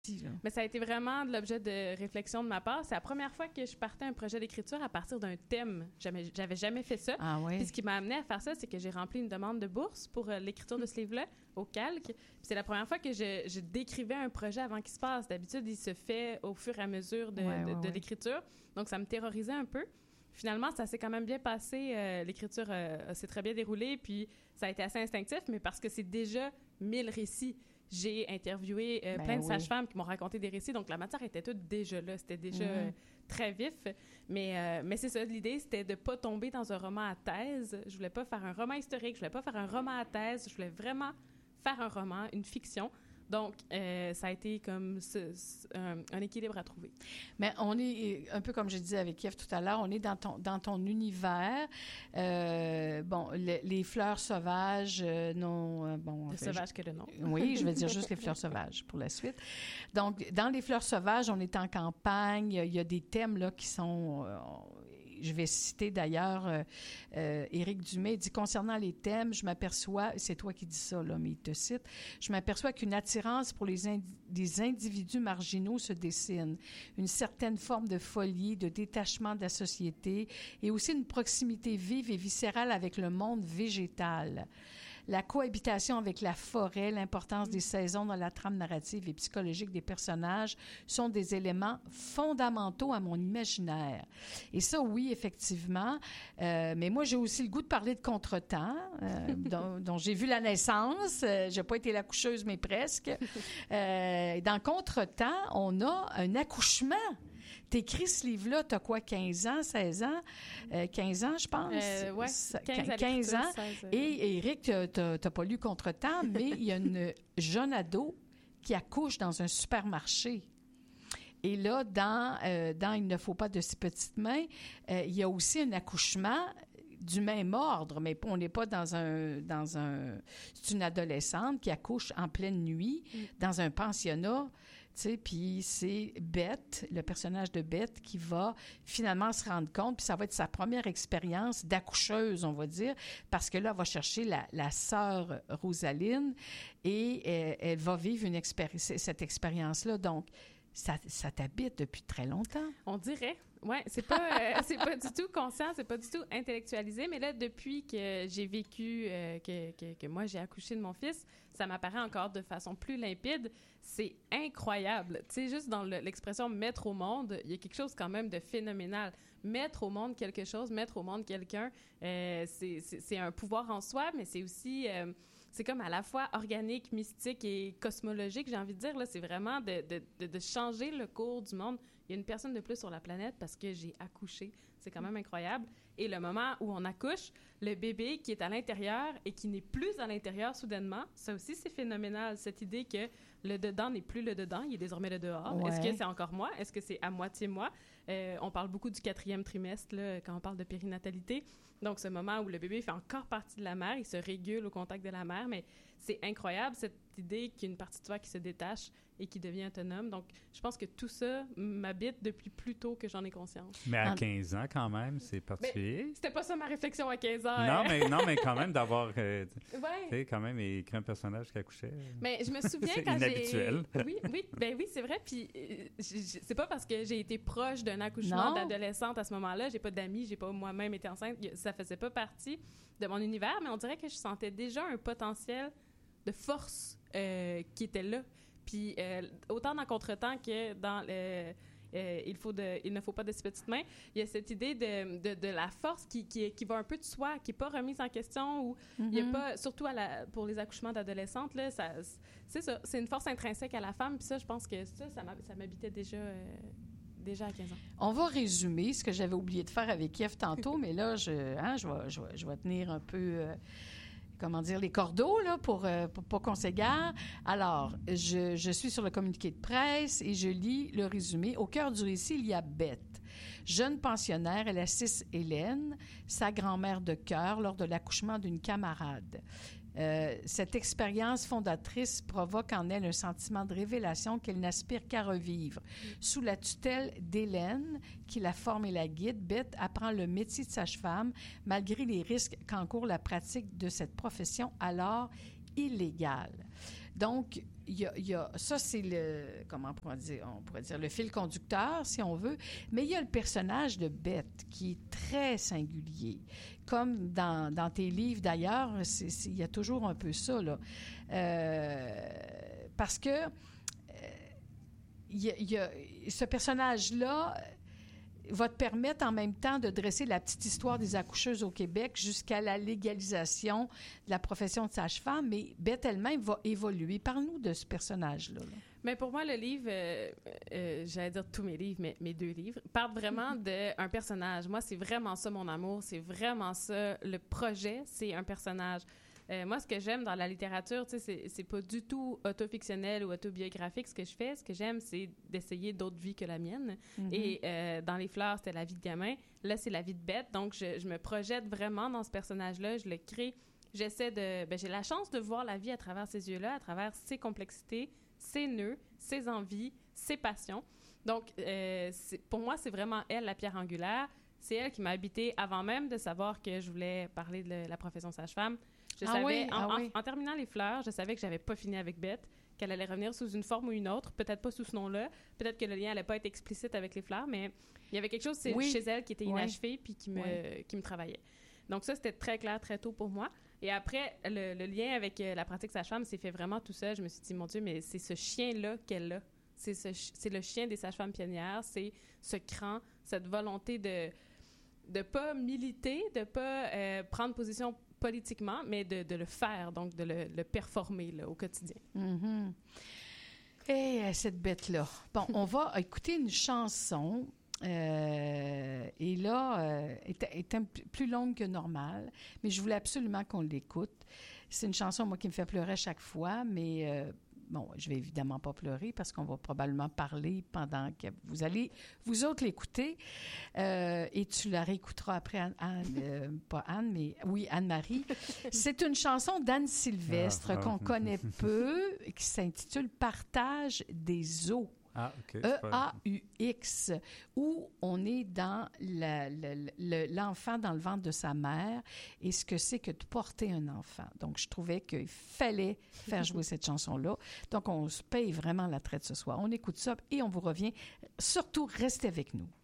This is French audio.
Mais ça a été vraiment de l'objet de réflexion de ma part. C'est la première fois que je partais un projet d'écriture à partir d'un thème. J'avais jamais fait ça. Ah oui? Puis ce qui m'a amené à faire ça, c'est que j'ai rempli une demande de bourse pour l'écriture de ce livre-là au calque. Puis c'est la première fois que je décrivais un projet avant qu'il se passe. D'habitude, il se fait au fur et à mesure de l'écriture. Donc ça me terrorisait un peu. Finalement, ça s'est quand même bien passé. L'écriture s'est très bien déroulée, puis ça a été assez instinctif, mais parce que c'est déjà 1000 récits. J'ai interviewé plein de sages-femmes qui m'ont raconté des récits, donc la matière était toute déjà là. C'était déjà très vif. Mais c'est ça, l'idée, c'était de ne pas tomber dans un roman à thèse. Je voulais pas faire un roman historique, je voulais pas faire un roman à thèse. Je voulais vraiment faire un roman, une fiction. Donc, ça a été comme un équilibre à trouver. Mais on est, un peu comme je disais avec Eve tout à l'heure, on est dans ton univers. Les fleurs sauvages, non... Sauvages que le nom. Oui, je vais dire juste les fleurs sauvages pour la suite. Donc, dans les fleurs sauvages, on est en campagne. Il y a des thèmes là qui sont... je vais citer d'ailleurs Éric Dumais, il dit « Concernant les thèmes, je m'aperçois, c'est toi qui dis ça, là, mais il te cite, je m'aperçois qu'une attirance pour les individus marginaux se dessine, une certaine forme de folie, de détachement de la société et aussi une proximité vive et viscérale avec le monde végétal. La cohabitation avec la forêt, l'importance des saisons dans la trame narrative et psychologique des personnages sont des éléments fondamentaux à mon imaginaire. » Et ça, oui, effectivement. Mais moi, j'ai aussi le goût de parler de Contretemps, dont j'ai vu la naissance. J'ai pas été l'accoucheuse, mais presque. Dans Contretemps, on a un accouchement. T'écris ce livre-là, t'as quoi, 15 ans, 16 ans? 15 ans, je pense. Oui, 15 ans. Et Éric, t'as pas lu Contretemps, mais il y a une jeune ado qui accouche dans un supermarché. Et là, dans Il ne faut pas de si petites mains, il y a aussi un accouchement du même ordre, mais on n'est pas dans un... C'est une adolescente qui accouche en pleine nuit dans un pensionnat. Tu sais, puis c'est Bette, le personnage de Bette, qui va finalement se rendre compte, puis ça va être sa première expérience d'accoucheuse, on va dire, parce que là, elle va chercher la sœur Rosaline et elle va vivre cette expérience-là. Donc, ça t'habite depuis très longtemps. On dirait. Oui, c'est pas du tout conscient, c'est pas du tout intellectualisé, mais là, depuis que j'ai vécu, que moi, j'ai accouché de mon fils, ça m'apparaît encore de façon plus limpide. C'est incroyable. Tu sais, juste dans l'expression « mettre au monde », il y a quelque chose quand même de phénoménal. Mettre au monde quelque chose, mettre au monde quelqu'un, c'est un pouvoir en soi, mais c'est aussi... c'est comme à la fois organique, mystique et cosmologique, j'ai envie de dire. Là, c'est vraiment de changer le cours du monde. Il y a une personne de plus sur la planète parce que j'ai accouché. C'est quand même incroyable. Et le moment où on accouche, le bébé qui est à l'intérieur et qui n'est plus à l'intérieur soudainement, ça aussi, c'est phénoménal. Cette idée que le dedans n'est plus le dedans, il est désormais le dehors. Ouais. Est-ce que c'est encore moi? Est-ce que c'est à moitié moi? On parle beaucoup du 4e trimestre là, quand on parle de périnatalité. Donc, ce moment où le bébé fait encore partie de la mère, il se régule au contact de la mère, mais c'est incroyable, cette idée qu'il y a une partie de toi qui se détache et qui devient autonome. Donc, je pense que tout ça m'habite depuis plus tôt que j'en ai conscience. Mais à 15 ans, quand même, c'est particulier. Mais c'était pas ça ma réflexion à 15 ans. Non, mais quand même d'avoir... tu sais, quand même, écrit un personnage qui accouchait. Mais je me souviens c'est quand inhabituel. Oui, c'est vrai. Puis, c'est pas parce que j'ai été proche d'un accouchement d'adolescente à ce moment-là. J'ai pas d'amis, j'ai pas moi-même été enceinte. Ça faisait pas partie de mon univers, mais on dirait que je sentais déjà un potentiel de force qui était là. Puis autant dans Contretemps que dans Il ne faut pas de si petites mains, il y a cette idée de la force qui va un peu de soi, qui n'est pas remise en question, ou il y a pas, surtout pour les accouchements d'adolescentes, là, c'est ça, c'est une force intrinsèque à la femme, puis ça, je pense que ça m'habitait déjà à 15 ans. On va résumer ce que j'avais oublié de faire avec Eve tantôt, mais là, je vais tenir un peu... les cordeaux, là, pour pas qu'on s'égare. Alors, je suis sur le communiqué de presse et je lis le résumé. Au cœur du récit, il y a Bette. Jeune pensionnaire, elle assiste Hélène, sa grand-mère de cœur, lors de l'accouchement d'une camarade. Cette expérience fondatrice provoque en elle un sentiment de révélation qu'elle n'aspire qu'à revivre. Sous la tutelle d'Hélène, qui la forme et la guide, Bette apprend le métier de sage-femme malgré les risques qu'encourt la pratique de cette profession alors illégale. Donc, ça, c'est comment on pourrait dire, le fil conducteur, si on veut, mais il y a le personnage de Bette qui est très singulier. Comme dans tes livres, d'ailleurs, il y a toujours un peu ça, là. Parce que ce personnage-là va te permettre en même temps de dresser la petite histoire des accoucheuses au Québec jusqu'à la légalisation de la profession de sage-femme, mais Bette elle-même va évoluer. Parle-nous de ce personnage-là. Mais pour moi, le livre, j'allais dire tous mes livres, mais mes 2 livres, partent vraiment d'un personnage. Moi, c'est vraiment ça mon amour, c'est vraiment ça. Le projet, c'est un personnage. Moi, ce que j'aime dans la littérature, tu sais, c'est pas du tout autofictionnel ou autobiographique ce que je fais. Ce que j'aime, c'est d'essayer d'autres vies que la mienne. Mm-hmm. Et dans Les Fleurs, c'était la vie de gamin. Là, c'est la vie de Bette. Donc, je me projette vraiment dans ce personnage-là. Je le crée. J'essaie de... j'ai la chance de voir la vie à travers ces yeux-là, à travers ses complexités, ses nœuds, ses envies, ses passions. Donc, pour moi, c'est vraiment elle, la pierre angulaire. C'est elle qui m'a habitée avant même de savoir que je voulais parler de la profession sage-femme. Je savais, en terminant Les Fleurs, je savais que j'avais pas fini avec Bette, qu'elle allait revenir sous une forme ou une autre, peut-être pas sous ce nom-là, peut-être que le lien allait pas être explicite avec Les Fleurs, mais il y avait quelque chose chez elle qui était inachevé puis qui me travaillait. Donc ça, c'était très clair, très tôt pour moi. Et après, le lien avec la pratique sage-femme s'est fait vraiment tout seul. Je me suis dit, mon Dieu, mais c'est ce chien-là qu'elle a. C'est le chien des sages-femmes pionnières, c'est ce cran, cette volonté de pas militer, de pas prendre position politiquement, mais de le faire, donc de le performer là, au quotidien. Mm-hmm. Et cette Bette-là. Bon, on va écouter une chanson. Et là, est un peu plus longue que normal, mais je voulais absolument qu'on l'écoute. C'est une chanson, moi, qui me fait pleurer à chaque fois, mais bon, je vais évidemment pas pleurer parce qu'on va probablement parler pendant que vous allez, vous autres, l'écouter. Et tu la réécouteras après, pas Anne, mais oui, Anne-Marie. C'est une chanson d'Anne Sylvestre qu'on connaît peu, qui s'intitule « Partage des eaux ». E-A-U-X, où on est dans l'enfant dans le ventre de sa mère et ce que c'est que de porter un enfant. Donc, je trouvais qu'il fallait faire jouer cette chanson-là. Donc, on se paye vraiment la traite ce soir. On écoute ça et on vous revient. Surtout, restez avec nous.